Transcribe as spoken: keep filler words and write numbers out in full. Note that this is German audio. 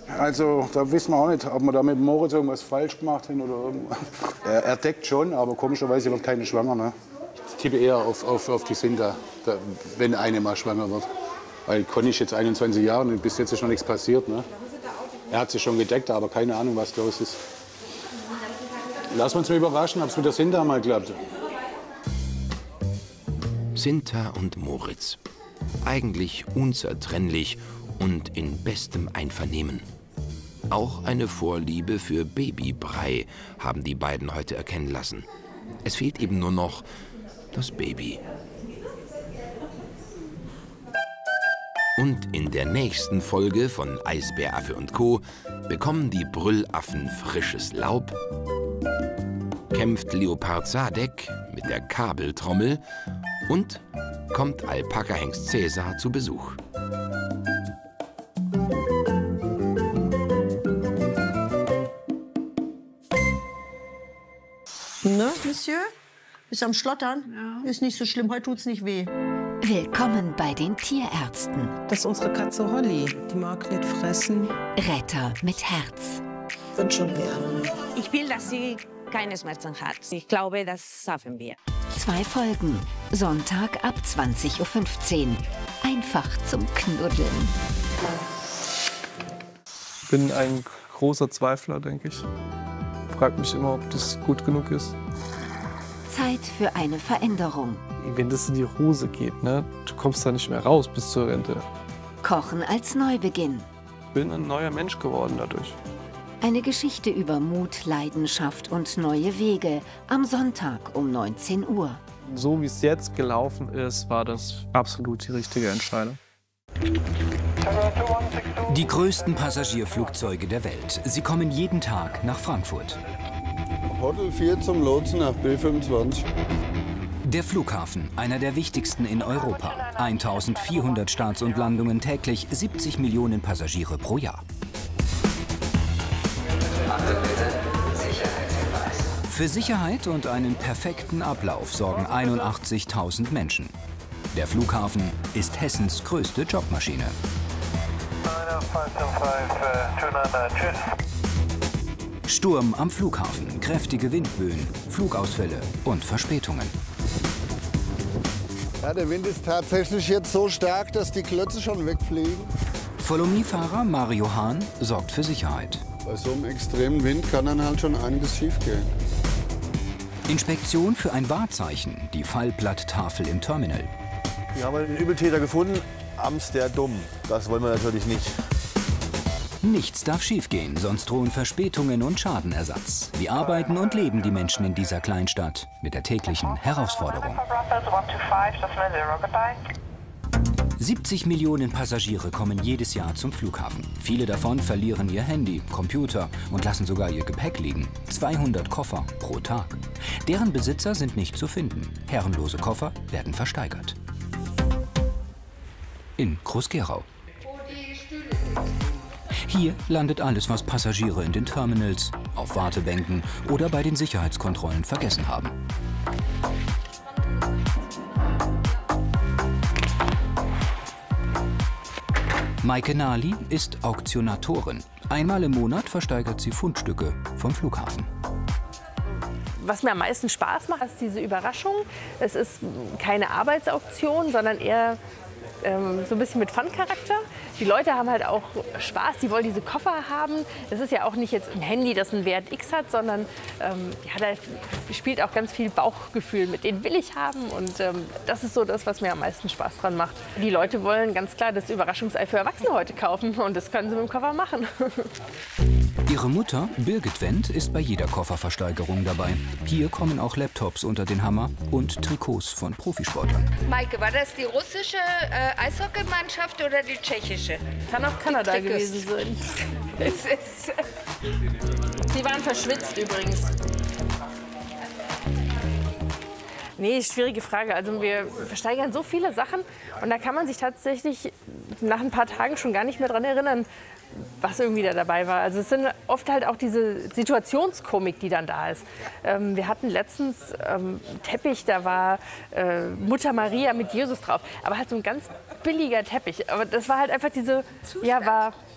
Also, da wissen wir auch nicht, ob wir da mit Moritz irgendwas falsch gemacht haben oder irgendwas. Er, er deckt schon, aber komischerweise wird keine schwanger. Ne? Ich tippe eher auf, auf, auf die Sinta, da, wenn eine mal schwanger wird. Weil Conny ist jetzt einundzwanzig Jahre und bis jetzt ist noch nichts passiert. Ne? Er hat sich schon gedeckt, aber keine Ahnung, was los ist. Lassen wir uns mal überraschen, ob es mit der Sinta mal klappt. Sinta und Moritz. Eigentlich unzertrennlich und in bestem Einvernehmen. Auch eine Vorliebe für Babybrei haben die beiden heute erkennen lassen. Es fehlt eben nur noch das Baby. Und in der nächsten Folge von Eisbär Affe und Co. bekommen die Brüllaffen frisches Laub, kämpft Leopard Sadek mit der Kabeltrommel und kommt Alpaka-Hengst Cäsar zu Besuch. Ne, Monsieur? Ist am Schlottern? Ja. Ist nicht so schlimm, heute tut's nicht weh. Willkommen bei den Tierärzten. Das ist unsere Katze Holly. Die mag nicht fressen. Retter mit Herz. Wird schon werden. Ich will, dass sie keine Schmerzen hat. Ich glaube, das schaffen wir. Zwei Folgen. Sonntag ab zwanzig Uhr fünfzehn. Einfach zum Knuddeln. Ich bin ein großer Zweifler, denke ich. Frag mich immer, ob das gut genug ist. Zeit für eine Veränderung. Wenn das in die Hose geht, ne, du kommst da nicht mehr raus bis zur Rente. Kochen als Neubeginn. Ich bin ein neuer Mensch geworden dadurch. Eine Geschichte über Mut, Leidenschaft und neue Wege. Am Sonntag um neunzehn Uhr. So wie es jetzt gelaufen ist, war das absolut die richtige Entscheidung. Die größten Passagierflugzeuge der Welt. Sie kommen jeden Tag nach Frankfurt. Hotel vier zum Lotsen nach B fünfundzwanzig. Der Flughafen, einer der wichtigsten in Europa. eintausendvierhundert Starts und Landungen täglich, siebzig Millionen Passagiere pro Jahr. Für Sicherheit und einen perfekten Ablauf sorgen einundachtzigtausend Menschen. Der Flughafen ist Hessens größte Jobmaschine. Sturm am Flughafen, kräftige Windböen, Flugausfälle und Verspätungen. Ja, der Wind ist tatsächlich jetzt so stark, dass die Klötze schon wegfliegen. Follow-me-Fahrer Mario Hahn sorgt für Sicherheit. Bei so einem extremen Wind kann dann halt schon einiges schiefgehen. Inspektion für ein Wahrzeichen, die Fallblatttafel im Terminal. Wir haben einen Übeltäter gefunden, Amsterdam. Das wollen wir natürlich nicht. Nichts darf schiefgehen, sonst drohen Verspätungen und Schadenersatz. Wie arbeiten und leben die Menschen in dieser Kleinstadt mit der täglichen Herausforderung? siebzig Millionen Passagiere kommen jedes Jahr zum Flughafen. Viele davon verlieren ihr Handy, Computer und lassen sogar ihr Gepäck liegen. zweihundert Koffer pro Tag. Deren Besitzer sind nicht zu finden. Herrenlose Koffer werden versteigert. In Groß-Gerau. Hier landet alles, was Passagiere in den Terminals, auf Wartebänken oder bei den Sicherheitskontrollen vergessen haben. Maike Nahli ist Auktionatorin. Einmal im Monat versteigert sie Fundstücke vom Flughafen. Was mir am meisten Spaß macht, ist diese Überraschung. Es ist keine Arbeitsauktion, sondern eher ähm, so ein bisschen mit Fun-Charakter. Die Leute haben halt auch Spaß, die wollen diese Koffer haben. Das ist ja auch nicht jetzt ein Handy, das einen Wert X hat, sondern ähm, ja, da spielt auch ganz viel Bauchgefühl mit. Den will ich haben und ähm, das ist so das, was mir am meisten Spaß dran macht. Die Leute wollen ganz klar das Überraschungsei für Erwachsene heute kaufen und das können sie mit dem Koffer machen. Ihre Mutter, Birgit Wendt, ist bei jeder Kofferversteigerung dabei. Hier kommen auch Laptops unter den Hammer und Trikots von Profisportlern. Maike, war das die russische äh, Eishockeymannschaft oder die tschechische? Kann auch Kanada gewesen sein. Es ist Sie waren verschwitzt übrigens. Nee, schwierige Frage. Also wir versteigern so viele Sachen und da kann man sich tatsächlich nach ein paar Tagen schon gar nicht mehr dran erinnern, was irgendwie da dabei war. Also es sind oft halt auch diese Situationskomik, die dann da ist. Ähm, wir hatten letztens ähm, einen Teppich, da war äh, Mutter Maria mit Jesus drauf, aber halt so ein ganz billiger Teppich. Aber das war halt einfach diese, ja, war